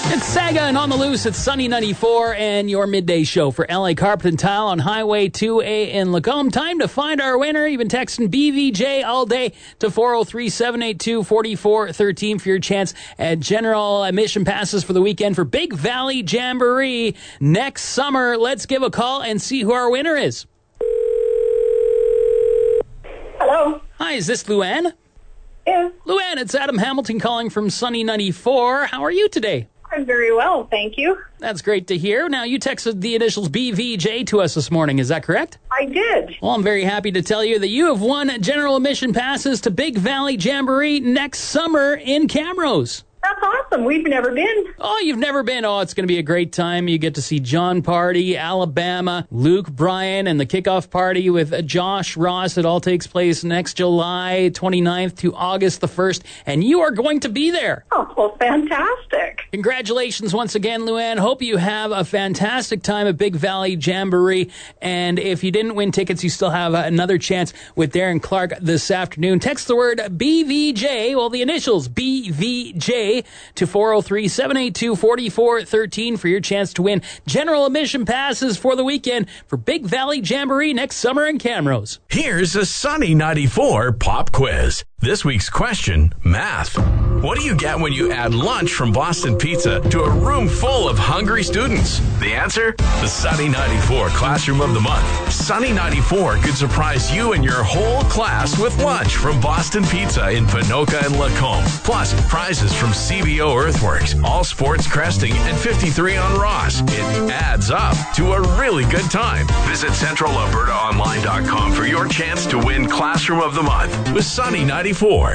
It's Saga and On the Loose. It's Sunny 94 and your midday show for LA Carpet and Tile on Highway 2A in Lacombe. Time to find our winner. You've been texting BVJ all day to 403-782-4413 for your chance at general admission passes for the weekend for Big Valley Jamboree next summer. Let's give a call and see who our winner is. Hello. Hi, is this Luann? Yeah. Luann, it's Adam Hamilton calling from Sunny 94. How are you today? I'm very well, thank you. That's great to hear. Now, you texted the initials BVJ to us this morning. Is that correct? I did. Well, I'm very happy to tell you that you have won general admission passes to Big Valley Jamboree next summer in Camrose. That's awesome. We've never been. Oh, you've never been? Oh, it's going to be a great time. You get to see John Party, Alabama, Luke Bryan, and the kickoff party with Josh Ross. It all takes place next July 29th to August the 1st, and you are going to be there. Oh, well, fantastic. Congratulations once again, Luann. Hope you have a fantastic time at Big Valley Jamboree. And if you didn't win tickets, you still have another chance with Darren Clark this afternoon. Text the word BVJ, well, the initials BVJ, to 403-782-4413 for your chance to win general admission passes for the weekend for Big Valley Jamboree next summer in Camrose. Here's a Sunny 94 pop quiz. This week's question, math. What do you get when you add lunch from Boston Pizza to a room full of hungry students? The answer? The Sunny 94 Classroom of the Month. Sunny 94 could surprise you and your whole class with lunch from Boston Pizza in Panoka and Lacombe. Plus, prizes from CBO Earthworks, All Sports Cresting, and 53 on Ross. It adds up to a really good time. Visit CentralAlbertaOnline.com for your chance to win Classroom of the Month with Sunny 94.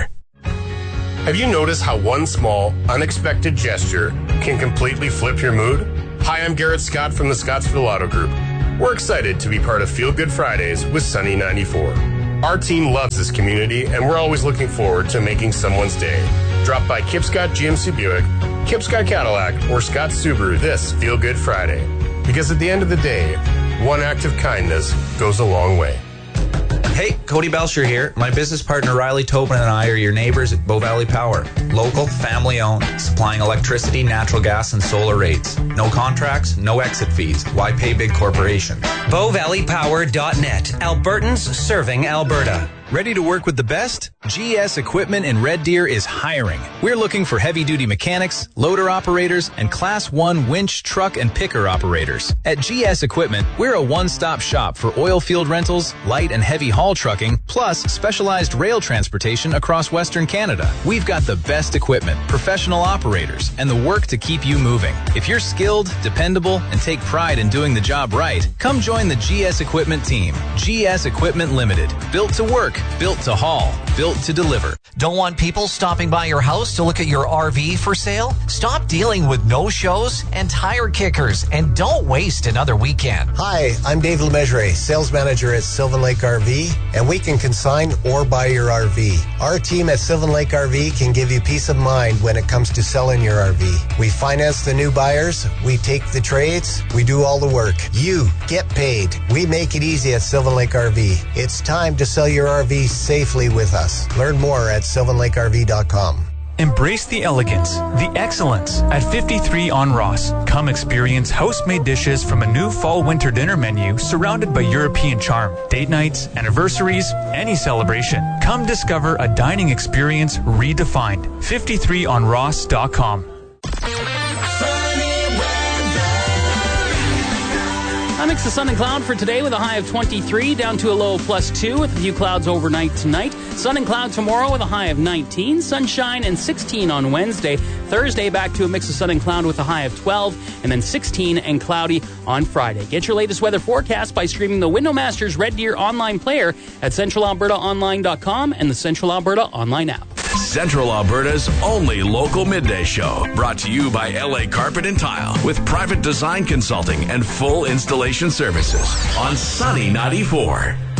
Have you noticed how one small, unexpected gesture can completely flip your mood? Hi, I'm Garrett Scott from the Scottsville Auto Group. We're excited to be part of Feel Good Fridays with Sunny 94. Our team loves this community, and we're always looking forward to making someone's day. Drop by Kip Scott GMC Buick, Kip Scott Cadillac, or Scott Subaru this Feel Good Friday. Because at the end of the day, one act of kindness goes a long way. Hey, Cody Belcher here. My business partner Riley Tobin and I are your neighbors at Bow Valley Power. Local, family-owned, supplying electricity, natural gas, and solar rates. No contracts, no exit fees. Why pay big corporations? BowValleyPower.net. Albertans serving Alberta. Ready to work with the best? GS Equipment in Red Deer is hiring. We're looking for heavy-duty mechanics, loader operators, and Class 1 winch, truck, and picker operators. At GS Equipment, we're a one-stop shop for oil field rentals, light and heavy haul trucking, plus specialized rail transportation across Western Canada. We've got the best equipment, professional operators, and the work to keep you moving. If you're skilled, dependable, and take pride in doing the job right, come join the GS Equipment team. GS Equipment Limited. Built to work, built to haul, built to deliver. Don't want people stopping by your house to look at your RV for sale? Stop dealing with no-shows and tire kickers, and don't waste another weekend. Hi, I'm Dave Lemessurier, sales manager at Sylvan Lake RV, and we can consign or buy your RV. Our team at Sylvan Lake RV can give you peace of mind when it comes to selling your RV. We finance the new buyers, we take the trades, we do all the work. You get paid. We make it easy at Sylvan Lake RV. It's time to sell your RV safely with us. Learn more at sylvanlakeRV.com. Embrace the elegance, the excellence at 53 on Ross. Come experience house-made dishes from a new fall-winter dinner menu surrounded by European charm. Date nights, anniversaries, any celebration. Come discover a dining experience redefined. 53onross.com. A mix of sun and cloud for today with a high of 23 down to a low of +2 with a few clouds overnight tonight. Sun and cloud tomorrow with a high of 19. Sunshine and 16 on Wednesday. Thursday back to a mix of sun and cloud with a high of 12 and then 16 and cloudy on Friday. Get your latest weather forecast by streaming the Windowmasters Red Deer online player at CentralAlbertaOnline.com and the Central Alberta online app. Central Alberta's only local midday show. Brought to you by LA Carpet and Tile with private design consulting and full installation services on Sunny 94.